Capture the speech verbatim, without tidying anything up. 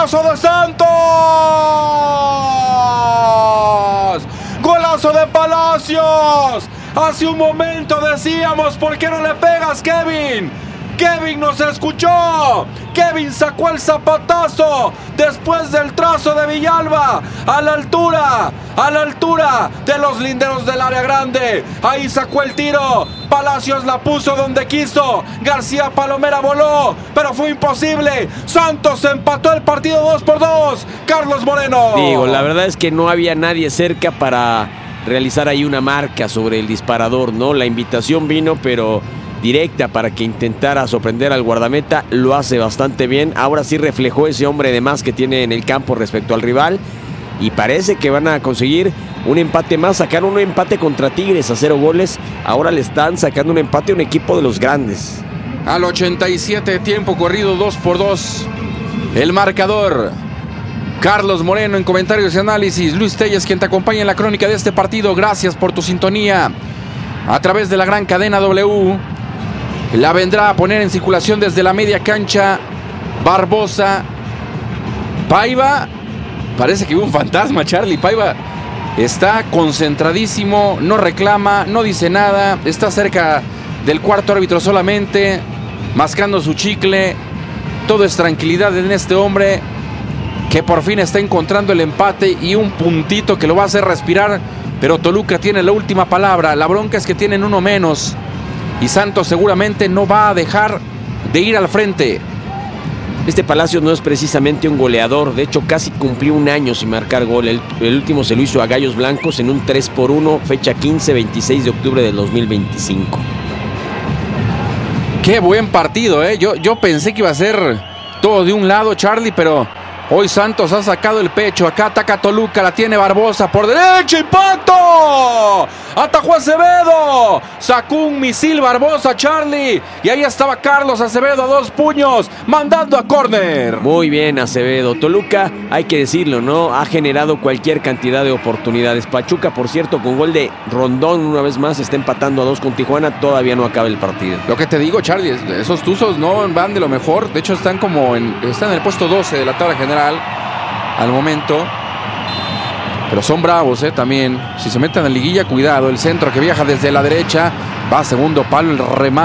¡Golazo de Santos! ¡Golazo de Palacios! Hace un momento decíamos, ¿por qué no le pegas, Kevin? Kevin nos escuchó. Kevin sacó el zapatazo después del trazo de Villalba. A la altura, a la altura de los linderos del área grande. Ahí sacó el tiro. Palacios la puso donde quiso. García Palomera voló, pero fue imposible. Santos empató el partido dos por dos. Carlos Moreno. Digo, la verdad es que no había nadie cerca para realizar ahí una marca sobre el disparador, ¿no? La invitación vino, pero directa para que intentara sorprender al guardameta. Lo hace bastante bien. Ahora sí reflejó ese hombre de más que tiene en el campo respecto al rival. Y parece que van a conseguir un empate más. Sacaron un empate contra Tigres a cero goles. Ahora le están sacando un empate a un equipo de los grandes. Al ochenta y siete, tiempo corrido, dos por dos. El marcador. Carlos Moreno en comentarios y análisis. Luis Telles, quien te acompaña en la crónica de este partido. Gracias por tu sintonía a través de la gran cadena W. La vendrá a poner en circulación desde la media cancha Barbosa. Paiva, parece que hubo un fantasma, Charlie. Paiva está concentradísimo, no reclama, no dice nada, está cerca del cuarto árbitro solamente, mascando su chicle. Todo es tranquilidad en este hombre, que por fin está encontrando el empate y un puntito que lo va a hacer respirar. Pero Toluca tiene la última palabra. La bronca es que tienen uno menos y Santos seguramente no va a dejar de ir al frente. Este Palacios no es precisamente un goleador. De hecho, casi cumplió un año sin marcar gol. El, el último se lo hizo a Gallos Blancos en un tres por uno, fecha quince, veintiséis de octubre del dos mil veinticinco. Qué buen partido, ¿eh? Yo, yo pensé que iba a ser todo de un lado, Charlie, pero hoy Santos ha sacado el pecho. Acá ataca Toluca, la tiene Barbosa por derecha. ¡Impacto! Atajó Acevedo. Sacó un misil Barbosa, Charlie. Y ahí estaba Carlos Acevedo a dos puños, mandando a córner. Muy bien, Acevedo. Toluca, hay que decirlo, ¿no? Ha generado cualquier cantidad de oportunidades. Pachuca, por cierto, con gol de Rondón, una vez más, está empatando a dos con Tijuana. Todavía no acaba el partido. Lo que te digo, Charlie, esos Tuzos no van de lo mejor. De hecho, están como en, están en el puesto doce de la tabla general al momento. Pero son bravos, ¿eh? También. Si se meten en liguilla, cuidado. El centro que viaja desde la derecha. Va a segundo palo, el remate.